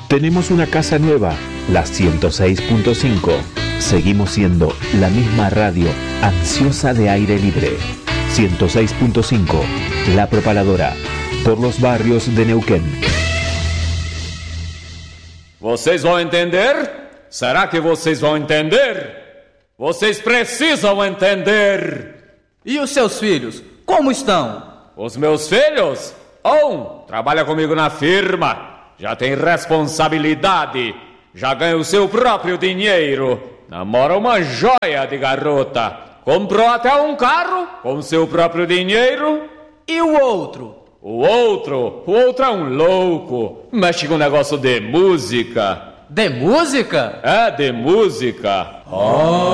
Tenemos una casa nueva, la 106.5. Seguimos siendo la misma radio ansiosa de aire libre. 106.5, La Propaladora, por los barrios de Neuquén. Vocês vão entender? Será que vocês vão entender? Vocês precisam entender. E os seus filhos, como estão? Os meus filhos? Um trabalha comigo na firma. Já tem responsabilidade, já ganha o seu próprio dinheiro, namora uma joia de garota, comprou até um carro com seu próprio dinheiro. E o outro? O outro é um louco, mexe com negócio de música. De música? É, de música. Oh!